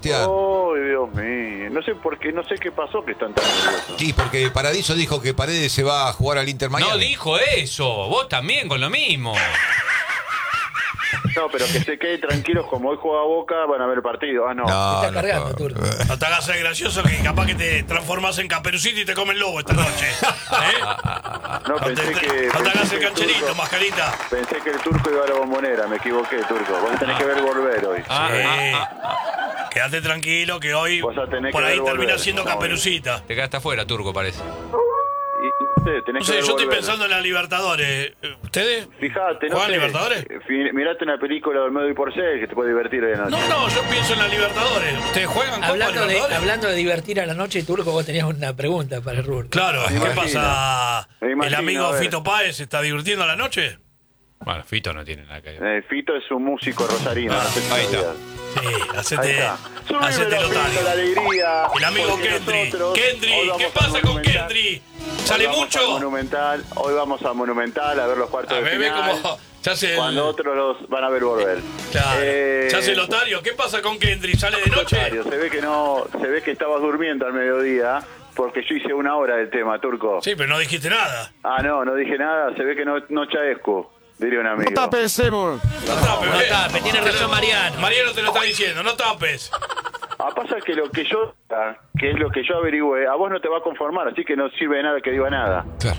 Sebastián. Oh, Dios mío. No sé por qué, no sé qué pasó que están tan nerviosos. Sí, porque Paradiso dijo que Paredes se va a jugar al Inter Miami. No dijo eso. Vos también con lo mismo. No, pero que se quede tranquilos, como hoy juega Boca, van a ver el partido. Ah, no. Te está cargando, Turco. No te hagas el gracioso que capaz que te transformas en Caperucito y te come el lobo esta noche. No, No te hagas el cancherito, mascarita. Pensé que el Turco iba a la Bombonera, me equivoqué, Turco. Vos tenés que ver volver hoy. Quédate tranquilo que hoy Vos tenés por que ahí ver termina volver. siendo No, Caperucita. Te quedaste afuera, Turco, parece. Tenés No sé, que ver yo estoy volver. pensando en la Libertadores. ¿Ustedes Fijate, no juegan sé, Libertadores? Mirate una película de Olmedo y Porcel que te puede divertir hoy en la noche. No, yo pienso en la Libertadores. ¿Ustedes juegan Copa Libertadores? Hablando de divertir a la noche, Turco, vos tenías una pregunta para el Rur. Claro, Me ¿qué imagino. pasa? Me imagino, ¿El amigo a ver. Fito Páez se está divirtiendo a la noche? Bueno, Fito no tiene nada que ver. Fito es un músico rosarino. no sé si ahí lo está. sabías. Sí, Ahí hacete está. el La otario. alegría. El amigo porque Kendry. nosotros Kendry, hoy ¿qué vamos pasa al con Monumental. Kendry? ¿Sale Hoy vamos mucho? al Monumental. Hoy vamos a Monumental a ver los cuartos A de ver, ve final. cómo se hace el... Cuando otros los van a ver volver. Claro. Se hace el otario. ¿Qué pasa con Kendry? ¿Sale de noche? Otario, se ve que estabas durmiendo al mediodía porque yo hice 1 hora del tema, Turco. Sí, pero no dijiste nada. Ah, no dije nada, se ve que no chaesco, diría un amigo. No tapes, No tape, tiene razón Mariano. Mariano te lo está diciendo, no tapes. Pasa que lo que es lo que yo averigüé, a vos no te va a conformar, así que no sirve de nada que diga nada. Claro.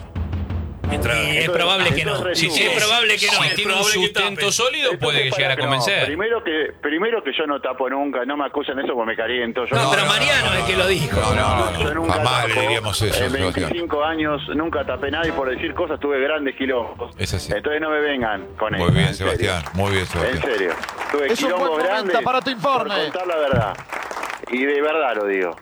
Es probable que no. Entonces, Sí, es probable que no. Si tiene un sustento sólido, puede Entonces, llegar a para que no. convencer. Primero que yo no tapo nunca, no me acusen eso porque me caliento. Yo No, pero Mariano es el que lo dijo. Yo nunca Jamás le tapo. diríamos eso, En Sebastián. 25 años nunca tapé nadie por decir cosas, tuve grandes quilombos. Es así. Entonces no me vengan con eso. Muy bien, en serio. Sebastián. Muy bien, En Sebastián. serio. Tuve Es un buen quilombos momento grandes para tu informe. por contar la verdad. Y de verdad lo digo.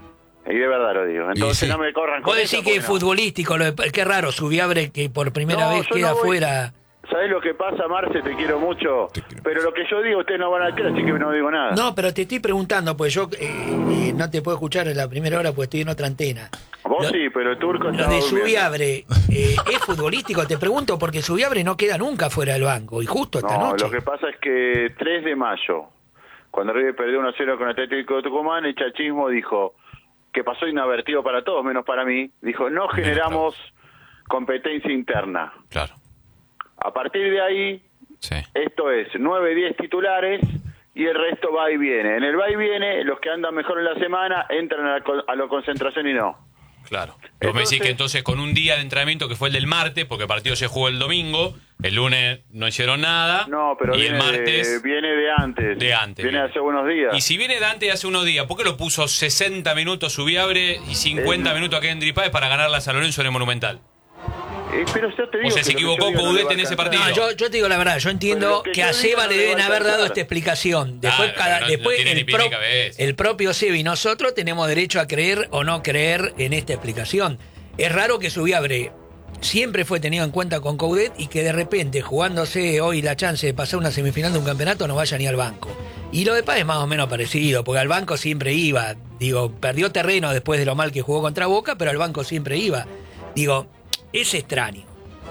Entonces sí. no me corran con Vos decís eso, que es porque no. futbolístico, qué raro, Subiabre que por primera No, vez yo queda no voy- fuera. ¿Sabés lo que pasa, Marce? Te quiero mucho. Te quiero Pero lo que yo digo, ustedes no van a creer, así que no digo nada. No, pero te estoy preguntando, pues yo no te puedo escuchar en la primera hora porque estoy en otra antena. Vos Lo- sí, pero el turco Lo estaba de durmiendo. Subiabre, ¿es futbolístico? Te pregunto porque Subiabre no queda nunca fuera del banco y justo esta No, noche. lo que pasa es que 3 de mayo, cuando River perdió 1-0 con Atlético de Tucumán, el chachismo dijo que pasó inadvertido para todos, menos para mí. Dijo, no generamos competencia interna. Claro. A partir de ahí, Sí. esto es 9-10 titulares y el resto va y viene. En el va y viene, los que andan mejor en la semana entran a la concentración y no. Claro. Vos me decís que entonces con un día de entrenamiento que fue el del martes, porque el partido se jugó el domingo, el lunes no hicieron nada. No, pero y viene, el martes. viene de antes. De antes, Viene bien. hace unos días. Y si viene Dante de hace unos días, ¿por qué lo puso 60 minutos Subiabre y 50 minutos a Kendry Páez para ganarla a San Lorenzo en el Monumental? Pero ya te digo O sea, se que lo que equivocó yo digo no Coudet le va a en ese alcanzar. partido. No, yo te digo la verdad, yo entiendo Pero lo que que yo a digo Seba no le le deben va a haber dado alcanzar. esta explicación. Después, Claro, no después tiene ni pie ni cabeza. el propio Seba y nosotros tenemos derecho a creer o no creer en esta explicación. Es raro que Subiabre siempre fue tenido en cuenta con Coudet y que de repente, jugándose hoy la chance de pasar una semifinal de un campeonato, no vaya ni al banco. Y lo de Páez es más o menos parecido, porque al banco siempre iba. Digo, perdió terreno después de lo mal que jugó contra Boca, pero al banco siempre iba. Digo, es extraño.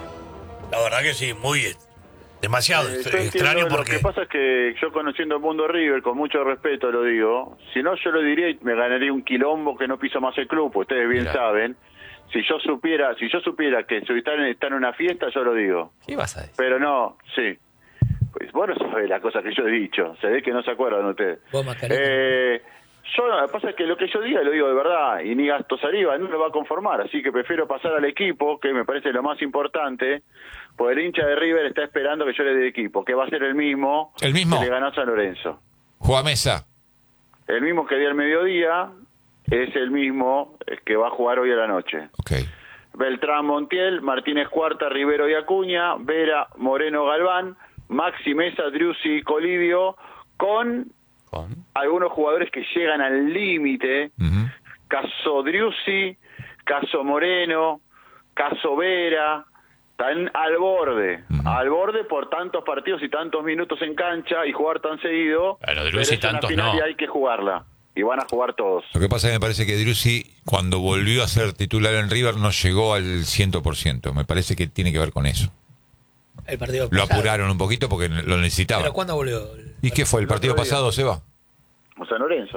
La verdad que sí, muy demasiado Yo extraño entiendo, Lo porque... que pasa es que yo conociendo el mundo River, con mucho respeto lo digo, si no yo lo diría y me ganaría un quilombo que no piso más el club, ustedes bien Mirá. saben. Si yo supiera que está en una fiesta, yo lo digo. ¿Qué vas a decir? Pero no, sí. Pues vos no sabés la cosa que yo he dicho, se ve que no se acuerdan ustedes. Vos, Mascarita. Lo que pasa es que lo que yo diga lo digo de verdad, y ni Gasto Saliva no lo va a conformar, así que prefiero pasar al equipo, que me parece lo más importante, porque el hincha de River está esperando que yo le dé equipo, que va a ser el mismo, ¿El mismo? que le ganó a San Lorenzo. Juega Mesa. El mismo que di al mediodía es el mismo que va a jugar hoy a la noche. Ok. Beltrán Montiel, Martínez Cuarta, Rivero y Acuña, Vera, Moreno Galván, Maxi Mesa, Driussi y Colidio, con algunos jugadores que llegan al límite, Ujú. caso Driussi, caso Moreno, caso Vera, están al borde por tantos partidos y tantos minutos en cancha y jugar tan seguido. Bueno, pero Driussi es una tantos final no. y hay que jugarla, y van a jugar todos. Lo que pasa es que me parece que Driussi, cuando volvió a ser titular en River, no llegó al 100%. Me parece que tiene que ver con eso. El partido Lo pasado. apuraron un poquito porque lo necesitaba. ¿Pero cuándo volvió? ¿Y qué fue? ¿El partido otro día. pasado, Seba? O San Lorenzo.